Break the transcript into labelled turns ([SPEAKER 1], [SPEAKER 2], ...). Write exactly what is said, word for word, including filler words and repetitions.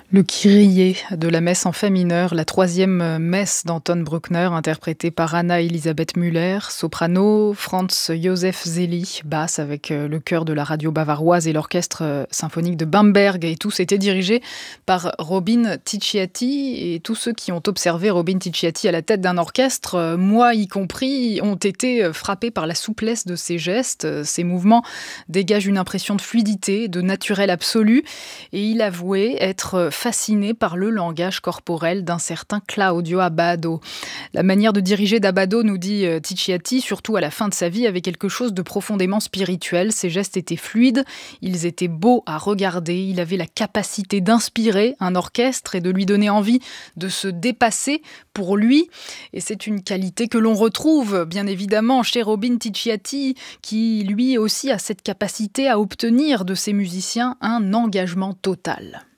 [SPEAKER 1] Le Kyrie de la messe en fa mineur, la troisième messe d'Anton Bruckner, interprétée par Anna Elisabeth Müller, soprano, Franz Josef Zeli, basse avec le chœur de la radio bavaroise et l'orchestre symphonique de Bamberg. Et tous étaient dirigés par Robin Ticciati. Et tous ceux qui ont observé Robin Ticciati à la tête d'un orchestre, moi y compris, ont été frappés par la souplesse de ses gestes. Ses mouvements dégagent une impression de fluidité, de naturel absolu. Et il avouait être fasciné par le langage corporel d'un certain Claudio Abbado. La manière de diriger d'Abbado, nous dit Ticciati, surtout à la fin de sa vie, avait quelque chose de profondément spirituel. Ses gestes étaient fluides, ils étaient beaux à regarder, il avait la capacité d'inspirer un orchestre et de lui donner envie de se dépasser pour lui. Et c'est une qualité que l'on retrouve, bien évidemment, chez Robin Ticciati, qui lui aussi a cette capacité à obtenir de ses musiciens un engagement total.